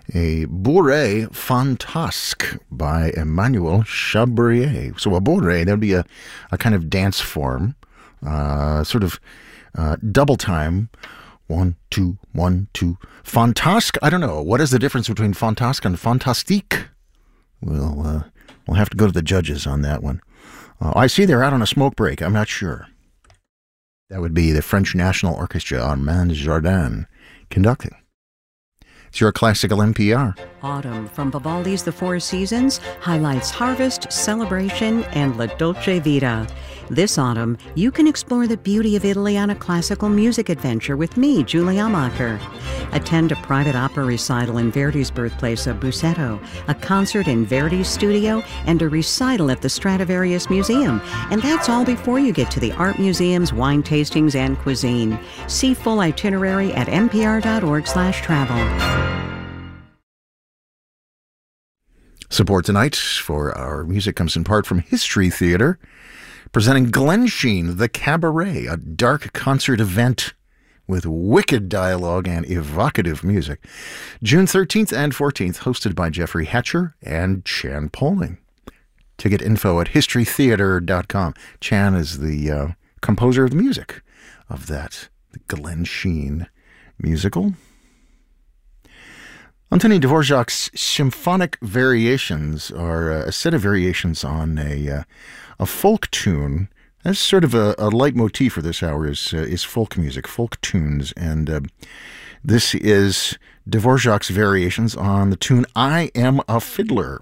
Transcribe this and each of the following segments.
a bourrée fantasque by Emmanuel Chabrier. So a bourrée, that would be a kind of dance form, sort of double time. 1, 2, 1, 2. Fantasque? I don't know. What is the difference between fantasque and fantastique? We'll have to go to the judges on that one. I see they're out on a smoke break. I'm not sure. That would be the French National Orchestra, Armand Jardin, conducting. It's your classical NPR. Autumn from Vivaldi's The Four Seasons highlights harvest, celebration, and La Dolce Vita. This autumn, you can explore the beauty of Italy on a classical music adventure with me, Julie Amacher. Attend a private opera recital in Verdi's birthplace of Busseto, a concert in Verdi's studio, and a recital at the Stradivarius Museum. And that's all before you get to the art museums, wine tastings, and cuisine. See full itinerary at npr.org/travel. Support tonight for our music comes in part from History Theater, presenting Glensheen, the Cabaret, a dark concert event with wicked dialogue and evocative music. June 13th and 14th, hosted by Jeffrey Hatcher and Chan Poling. Ticket info at historytheater.com. Chan is the composer of the music of that Glensheen musical. Antonin Dvorak's symphonic variations are a set of variations on a folk tune. That's sort of a leitmotif for this hour is folk music, folk tunes. And this is Dvorak's variations on the tune I Am a Fiddler.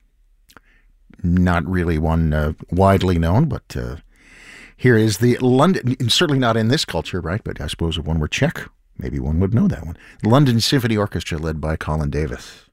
Not really one widely known, but here is the London, certainly not in this culture, right? But I suppose if one were Czech, maybe one would know that one. London Symphony Orchestra led by Colin Davis.